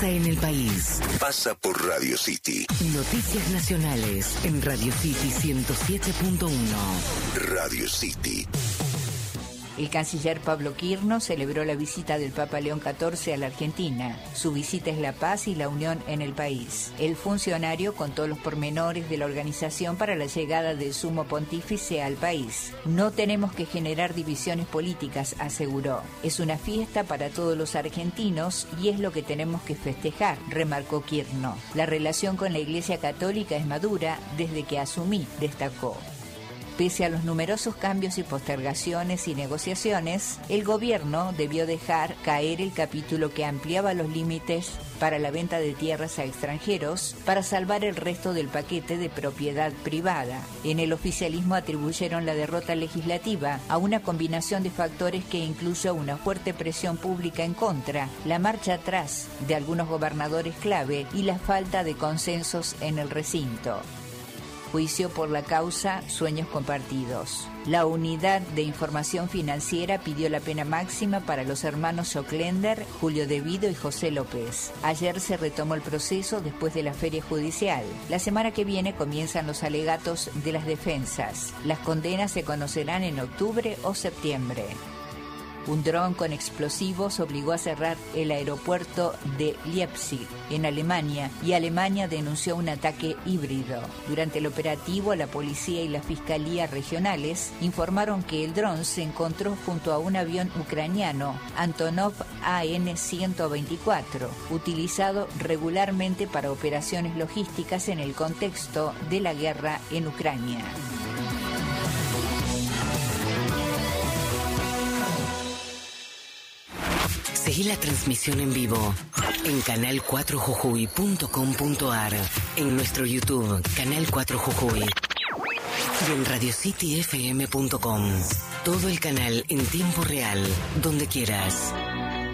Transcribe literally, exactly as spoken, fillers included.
pasa en el país. Pasa por Radio City. Noticias nacionales en Radio City ciento siete punto uno. Radio City. El canciller Pablo Quirno celebró la visita del Papa León catorce a la Argentina. Su visita es la paz y la unión en el país. El funcionario contó los pormenores de la organización para la llegada del sumo pontífice al país. No tenemos que generar divisiones políticas, aseguró. Es una fiesta para todos los argentinos y es lo que tenemos que festejar, remarcó Quirno. La relación con la Iglesia Católica es madura desde que asumí, destacó. Pese a los numerosos cambios y postergaciones y negociaciones, el gobierno debió dejar caer el capítulo que ampliaba los límites para la venta de tierras a extranjeros para salvar el resto del paquete de propiedad privada. En el oficialismo atribuyeron la derrota legislativa a una combinación de factores que incluyó una fuerte presión pública en contra, la marcha atrás de algunos gobernadores clave y la falta de consensos en el recinto. Juicio por la causa Sueños Compartidos. La Unidad de Información Financiera pidió la pena máxima para los hermanos Schocklender, Julio Devido y José López. Ayer se retomó el proceso después de la feria judicial. La semana que viene comienzan los alegatos de las defensas. Las condenas se conocerán en octubre o septiembre. Un dron con explosivos obligó a cerrar el aeropuerto de Leipzig, en Alemania, y Alemania denunció un ataque híbrido. Durante el operativo, la policía y la fiscalía regionales informaron que el dron se encontró junto a un avión ucraniano, Antonov A N ciento veinticuatro, utilizado regularmente para operaciones logísticas en el contexto de la guerra en Ucrania. Seguí la transmisión en vivo en canal cuatro jujuy punto com punto ar, en nuestro YouTube, Canal cuatro Jujuy, y en radio city f m punto com. Todo el canal en tiempo real, donde quieras.